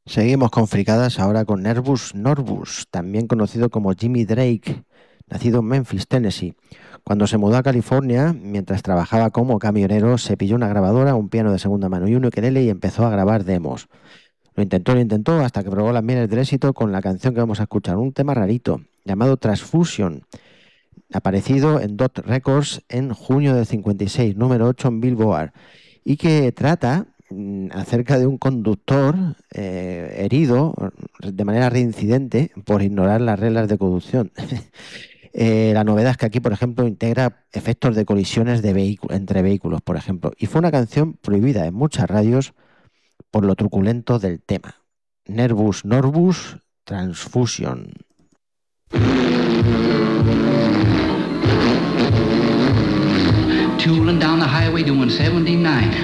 Seguimos con fricadas ahora con Nervus Norvus, también conocido como Jimmy Drake, nacido en Memphis, Tennessee. Cuando se mudó a California, mientras trabajaba como camionero, se pilló una grabadora, un piano de segunda mano y un ukelele y empezó a grabar demos. Lo intentó hasta que probó las mieles del éxito con la canción que vamos a escuchar, un tema rarito llamado Transfusion, aparecido en Dot Records en junio del 56, número 8 en Billboard, y que trata acerca de un conductor herido de manera reincidente por ignorar las reglas de conducción. La novedad es que aquí, por ejemplo, integra efectos de colisiones entre vehículos, por ejemplo, y fue una canción prohibida en muchas radios por lo truculento del tema. Nervus Norvus Transfusion. Tooling down the highway doing 79.